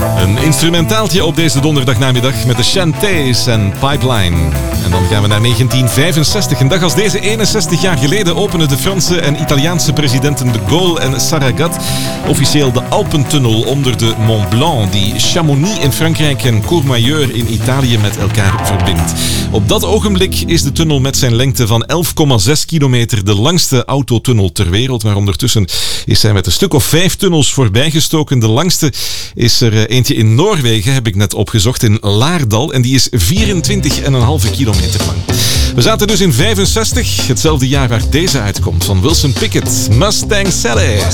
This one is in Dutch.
Een instrumentaaltje op deze donderdagnamiddag met de Chantés en Pipeline. En dan gaan we naar 1965. Een dag als deze, 61 jaar geleden, openen de Franse en Italiaanse presidenten de Gaulle en Saragat officieel de Alpentunnel onder de Mont Blanc, die Chamonix in Frankrijk en Courmayeur in Italië met elkaar verbindt. Op dat ogenblik is de tunnel met zijn lengte van 11,6 kilometer de langste autotunnel ter wereld, maar ondertussen is hij met een stuk of 5 tunnels voorbijgestoken. De langste is er eentje in Noorwegen, heb ik net opgezocht, in Laardal, en die is 24,5 kilometer lang. We zaten dus in 65, hetzelfde jaar waar deze uitkomt, van Wilson Pickett, Mustang Sally.